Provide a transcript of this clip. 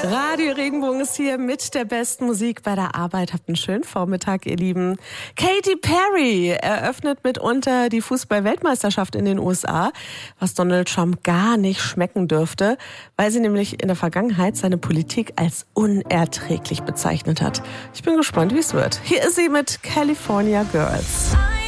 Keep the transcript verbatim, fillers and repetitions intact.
Radio Regenbogen ist hier mit der besten Musik bei der Arbeit. Habt einen schönen Vormittag, ihr Lieben. Katy Perry eröffnet mitunter die Fußball-Weltmeisterschaft in den U S A, was Donald Trump gar nicht schmecken dürfte, weil sie nämlich in der Vergangenheit seine Politik als unerträglich bezeichnet hat. Ich bin gespannt, wie es wird. Hier ist sie mit California Girls.